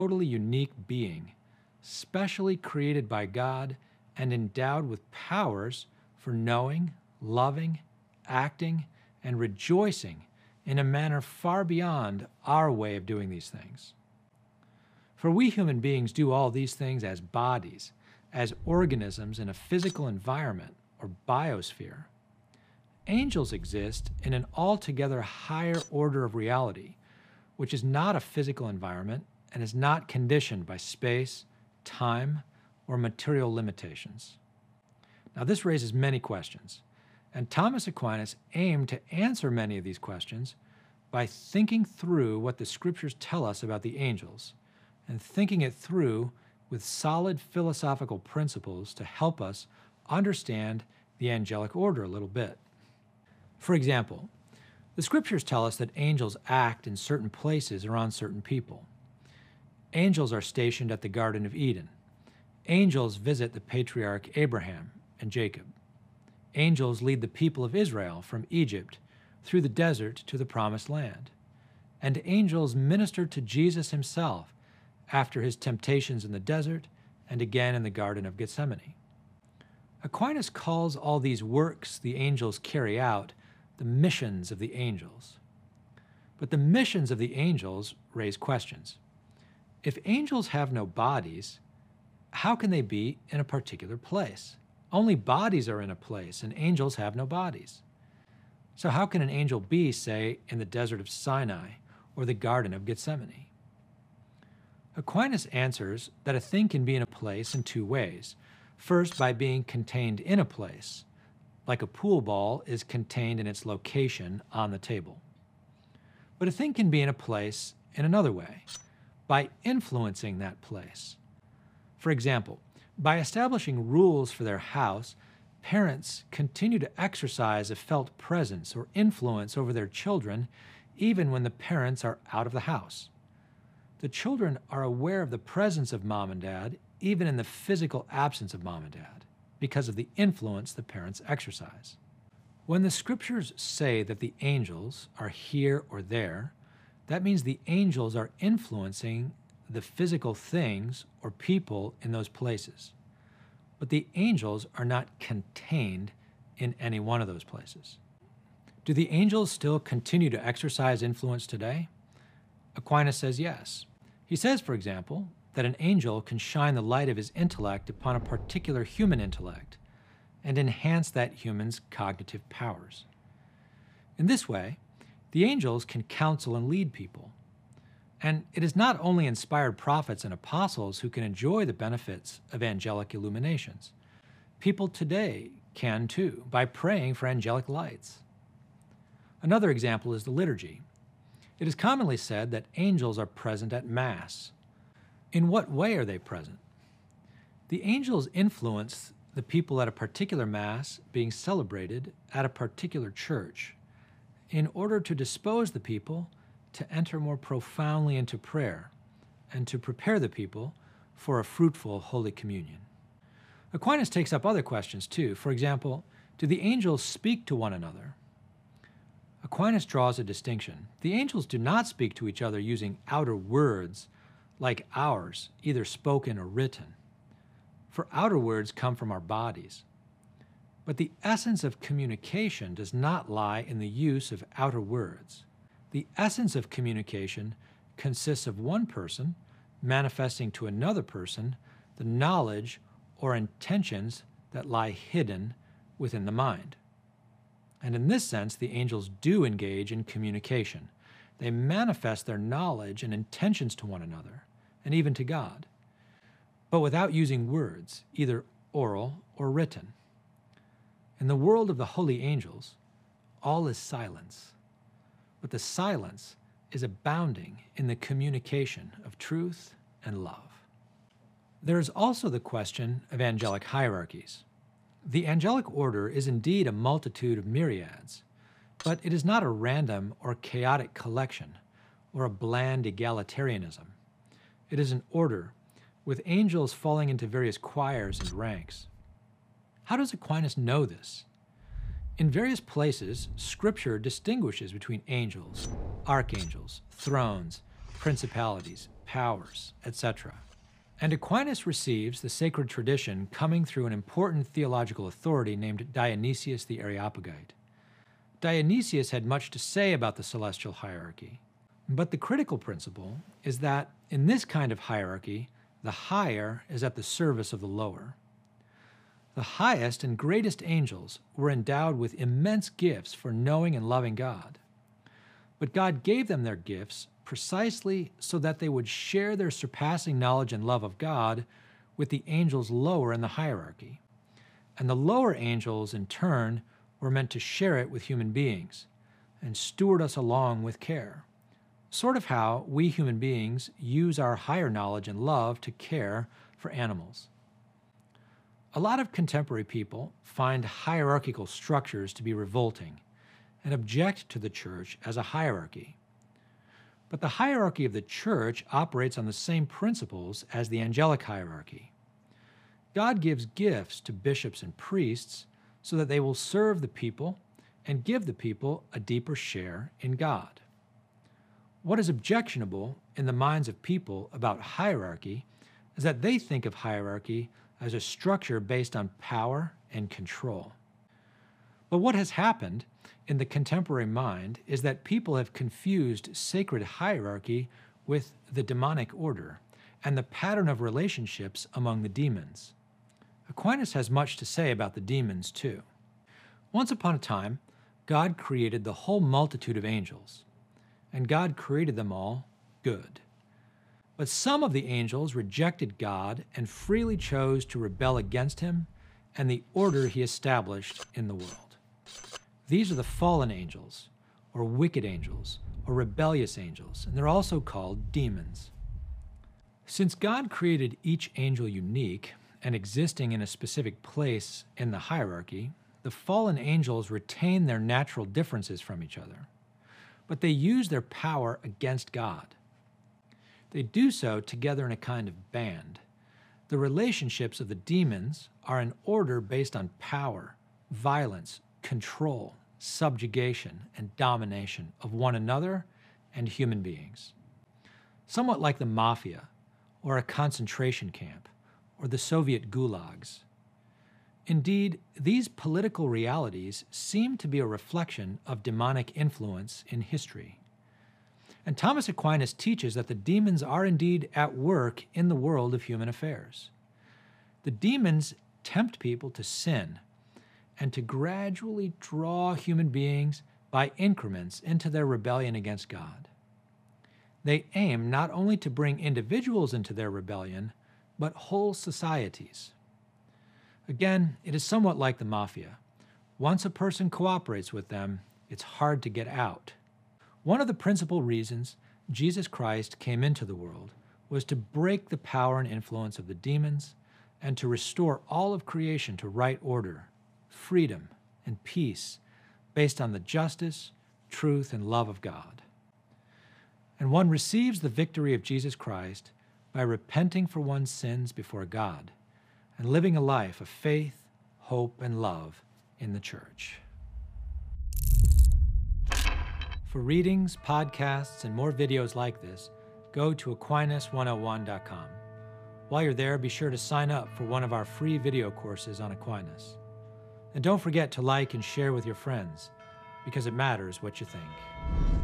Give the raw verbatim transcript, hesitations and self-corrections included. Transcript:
totally unique being, specially created by God and endowed with powers for knowing, loving, acting, and rejoicing in a manner far beyond our way of doing these things. For we human beings do all these things as bodies, as organisms in a physical environment or biosphere. Angels exist in an altogether higher order of reality, which is not a physical environment and is not conditioned by space, time, or material limitations. Now, this raises many questions, and Thomas Aquinas aimed to answer many of these questions by thinking through what the Scriptures tell us about the angels and thinking it through with solid philosophical principles to help us understand the angelic order a little bit. For example, the Scriptures tell us that angels act in certain places or on certain people. Angels are stationed at the Garden of Eden. Angels visit the patriarch Abraham and Jacob. Angels lead the people of Israel from Egypt through the desert to the Promised Land. And angels minister to Jesus himself after his temptations in the desert and again in the Garden of Gethsemane. Aquinas calls all these works the angels carry out the missions of the angels. But the missions of the angels raise questions. If angels have no bodies, how can they be in a particular place? Only bodies are in a place, and angels have no bodies. So how can an angel be, say, in the desert of Sinai or the Garden of Gethsemane? Aquinas answers that a thing can be in a place in two ways. First, by being contained in a place, like a pool ball is contained in its location on the table. But a thing can be in a place in another way, by influencing that place. For example, by establishing rules for their house, parents continue to exercise a felt presence or influence over their children even when the parents are out of the house. The children are aware of the presence of mom and dad even in the physical absence of mom and dad because of the influence the parents exercise. When the Scriptures say that the angels are here or there, that means the angels are influencing the physical things or people in those places. But the angels are not contained in any one of those places. Do the angels still continue to exercise influence today? Aquinas says yes. He says, for example, that an angel can shine the light of his intellect upon a particular human intellect and enhance that human's cognitive powers. In this way, the angels can counsel and lead people. And it is not only inspired prophets and apostles who can enjoy the benefits of angelic illuminations. People today can too, by praying for angelic lights. Another example is the liturgy. It is commonly said that angels are present at Mass. In what way are they present? The angels influence the people at a particular Mass being celebrated at a particular church in order to dispose the people to enter more profoundly into prayer and to prepare the people for a fruitful Holy Communion. Aquinas takes up other questions too. For example, do the angels speak to one another? Aquinas draws a distinction. The angels do not speak to each other using outer words like ours, either spoken or written. For outer words come from our bodies. But the essence of communication does not lie in the use of outer words. The essence of communication consists of one person manifesting to another person the knowledge or intentions that lie hidden within the mind. And in this sense, the angels do engage in communication. They manifest their knowledge and intentions to one another, and even to God, but without using words, either oral or written. In the world of the holy angels, all is silence, but the silence is abounding in the communication of truth and love. There is also the question of angelic hierarchies. The angelic order is indeed a multitude of myriads, but it is not a random or chaotic collection or a bland egalitarianism. It is an order, with angels falling into various choirs and ranks. How does Aquinas know this? In various places, Scripture distinguishes between angels, archangels, thrones, principalities, powers, et cetera. And Aquinas receives the sacred tradition coming through an important theological authority named Dionysius the Areopagite. Dionysius had much to say about the celestial hierarchy, but the critical principle is that in this kind of hierarchy, the higher is at the service of the lower. The highest and greatest angels were endowed with immense gifts for knowing and loving God. But God gave them their gifts precisely so that they would share their surpassing knowledge and love of God with the angels lower in the hierarchy. And the lower angels, in turn, were meant to share it with human beings and steward us along with care. Sort of how we human beings use our higher knowledge and love to care for animals. A lot of contemporary people find hierarchical structures to be revolting and object to the church as a hierarchy. But the hierarchy of the church operates on the same principles as the angelic hierarchy. God gives gifts to bishops and priests so that they will serve the people and give the people a deeper share in God. What is objectionable in the minds of people about hierarchy is that they think of hierarchy as a structure based on power and control. But what has happened in the contemporary mind is that people have confused sacred hierarchy with the demonic order and the pattern of relationships among the demons. Aquinas has much to say about the demons, too. Once upon a time, God created the whole multitude of angels, and God created them all good. But some of the angels rejected God and freely chose to rebel against him and the order he established in the world. These are the fallen angels, or wicked angels, or rebellious angels, and they're also called demons. Since God created each angel unique and existing in a specific place in the hierarchy, the fallen angels retain their natural differences from each other, but they use their power against God. They do so together in a kind of band. The relationships of the demons are in order based on power, violence, control, subjugation, and domination of one another and human beings. Somewhat like the mafia, or a concentration camp, or the Soviet gulags. Indeed, these political realities seem to be a reflection of demonic influence in history. And Thomas Aquinas teaches that the demons are indeed at work in the world of human affairs. The demons tempt people to sin and to gradually draw human beings by increments into their rebellion against God. They aim not only to bring individuals into their rebellion, but whole societies. Again, it is somewhat like the mafia. Once a person cooperates with them, it's hard to get out. One of the principal reasons Jesus Christ came into the world was to break the power and influence of the demons and to restore all of creation to right order, freedom, and peace based on the justice, truth, and love of God. And one receives the victory of Jesus Christ by repenting for one's sins before God and living a life of faith, hope, and love in the church. For readings, podcasts, and more videos like this, go to Aquinas one oh one dot com. While you're there, be sure to sign up for one of our free video courses on Aquinas. And don't forget to like and share with your friends, because it matters what you think.